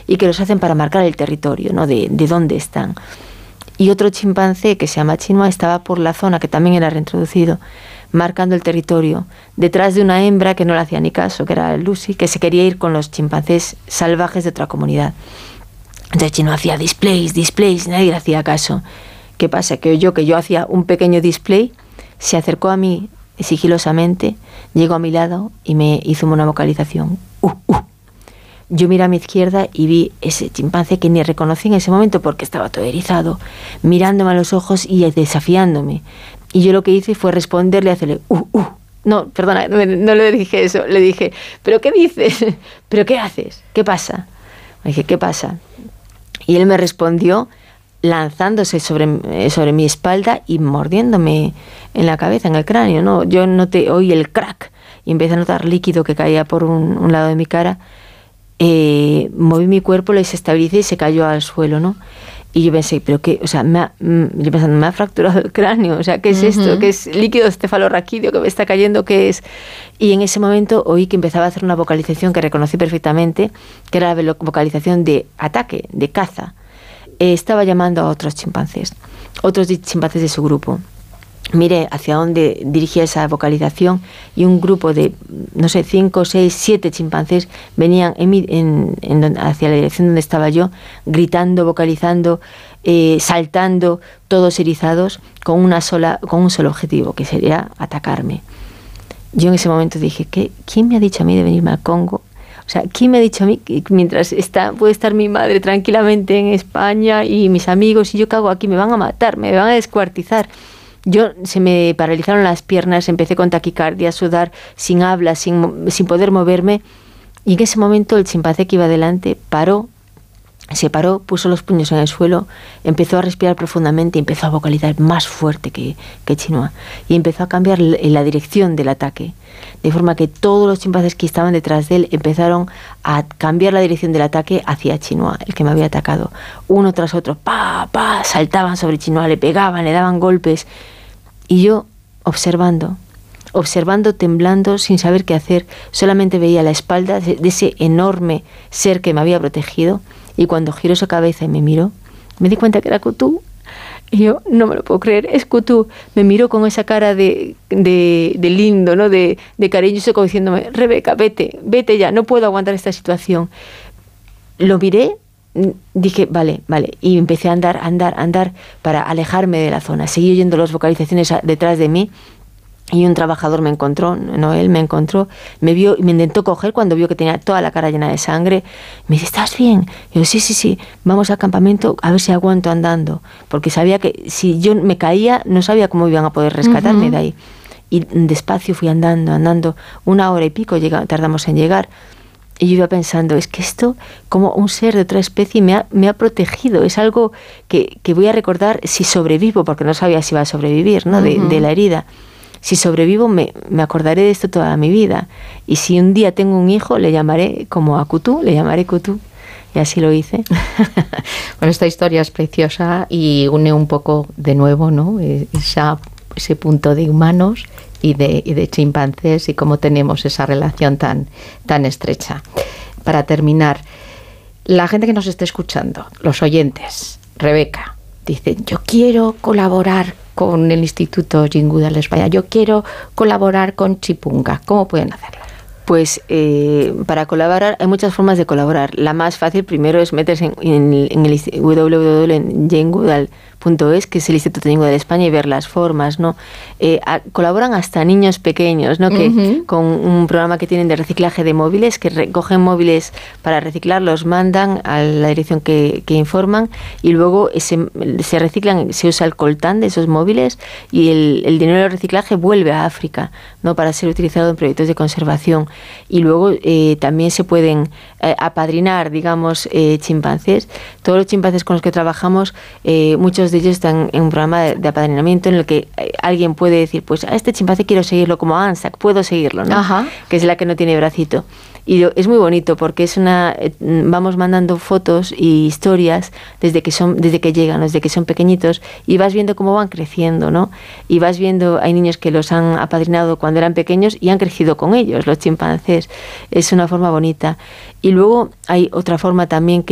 y que los hacen para marcar el territorio, ¿no? de dónde están. Y otro chimpancé que se llama Chinua estaba por la zona, que también era reintroducido, marcando el territorio, detrás de una hembra que no le hacía ni caso, que era Lucy, que se quería ir con los chimpancés salvajes de otra comunidad. Entonces Chinua hacía displays, nadie le hacía caso. ¿Qué pasa? Que yo hacía un pequeño display, se acercó a mí sigilosamente, llegó a mi lado y me hizo una vocalización. Yo miré a mi izquierda y vi ese chimpancé que ni reconocí en ese momento porque estaba todo erizado, mirándome a los ojos y desafiándome. Y yo lo que hice fue responderle, hacerle No, perdona, no le dije eso, le dije, ¿pero qué dices? ¿Pero qué haces? ¿Qué pasa? Le dije, ¿qué pasa? Y él me respondió lanzándose sobre mi espalda y mordiéndome en la cabeza, en el cráneo, ¿no? Yo oí el crack y empecé a notar líquido que caía por un lado de mi cara. Moví mi cuerpo, lo desestabilicé y se cayó al suelo, ¿no? Y yo pensé, ¿pero qué? O sea, yo pensando, me ha fracturado el cráneo, o sea, ¿qué es esto? ¿Qué es líquido cefalorraquídeo que me está cayendo? ¿Qué es? Y en ese momento oí que empezaba a hacer una vocalización que reconocí perfectamente, que era la vocalización de ataque, de caza. Estaba llamando a otros chimpancés de su grupo. Miré hacia dónde dirigía esa vocalización y un grupo de, 5, 6, 7 chimpancés venían hacia la dirección donde estaba yo, gritando, vocalizando, saltando, todos erizados, con un solo objetivo, que sería atacarme. Yo en ese momento dije, ¿quién me ha dicho a mí de venirme al Congo? O sea, ¿quién me ha dicho a mí que mientras puede estar mi madre tranquilamente en España y mis amigos, y yo qué hago aquí? Me van a matar, me van a descuartizar. Se me paralizaron las piernas, empecé con taquicardia, a sudar, sin habla, sin poder moverme. Y en ese momento el chimpancé que iba delante se paró, puso los puños en el suelo, empezó a respirar profundamente y empezó a vocalizar más fuerte que Chinua. Y empezó a cambiar la dirección del ataque. De forma que todos los chimpancés que estaban detrás de él empezaron a cambiar la dirección del ataque hacia Chinua, el que me había atacado. Uno tras otro, saltaban sobre Chinua, le pegaban, le daban golpes. Y yo observando, temblando, sin saber qué hacer, solamente veía la espalda de ese enorme ser que me había protegido, y cuando giró su cabeza y me miró, me di cuenta que era Kutu, y yo no me lo puedo creer, es Kutu. Me miró con esa cara de lindo, ¿no? de cariñoso, como diciéndome, Rebeca, vete ya, no puedo aguantar esta situación. Lo miré, dije, vale, y empecé a andar para alejarme de la zona. Seguí oyendo las vocalizaciones detrás de mí, y un trabajador me encontró, Noel me encontró, me vio y me intentó coger cuando vio que tenía toda la cara llena de sangre. Me dice, ¿estás bien? Y yo, sí, vamos al campamento a ver si aguanto andando, porque sabía que si yo me caía no sabía cómo iban a poder rescatarme de ahí. Y despacio fui andando, 1 hora y pico tardamos en llegar. Y yo iba pensando, es que esto, como un ser de otra especie, me ha protegido. Es algo que voy a recordar si sobrevivo, porque no sabía si iba a sobrevivir, ¿no? de la herida. Si sobrevivo, me acordaré de esto toda mi vida. Y si un día tengo un hijo, le llamaré como a Kutu, le llamaré Kutu. Y así lo hice. Bueno, esta historia es preciosa y une un poco de nuevo, ¿no? Ese punto de humanos y de chimpancés, y cómo tenemos esa relación tan estrecha. Para terminar, la gente que nos esté escuchando, los oyentes, Rebeca, dice, yo quiero colaborar con el Instituto Jane Goodall España, yo quiero colaborar con Chipunga. ¿Cómo pueden hacerlo? Pues para colaborar hay muchas formas de colaborar. La más fácil primero es meterse en el www.janegoodall.es, que es el Instituto Jane Goodall de España, y ver las formas, ¿no? Colaboran hasta niños pequeños, ¿no? Que con un programa que tienen de reciclaje de móviles, que recogen móviles para reciclar, los mandan a la dirección que informan, y luego se reciclan, se usa el coltán de esos móviles, y el dinero del reciclaje vuelve a África, ¿no? Para ser utilizado en proyectos de conservación. Y luego también se pueden apadrinar, digamos, chimpancés. Todos los chimpancés con los que trabajamos, muchos de ellos están en un programa de apadrinamiento en el que alguien puede decir, pues a este chimpancé quiero seguirlo, como a Anzac, puedo seguirlo, ¿no? Ajá. Que es la que no tiene bracito. Y es muy bonito porque vamos mandando fotos y historias desde que llegan, desde que son pequeñitos, y vas viendo cómo van creciendo, ¿no? Y vas viendo, hay niños que los han apadrinado cuando eran pequeños y han crecido con ellos, los chimpancés. Es una forma bonita. Y luego hay otra forma también, que